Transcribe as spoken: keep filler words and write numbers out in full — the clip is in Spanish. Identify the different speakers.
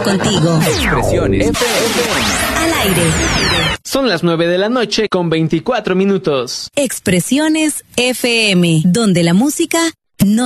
Speaker 1: contigo.
Speaker 2: Expresiones F M.
Speaker 1: Al aire.
Speaker 3: Son las nueve de la noche con veinticuatro minutos.
Speaker 1: Expresiones F M, donde la música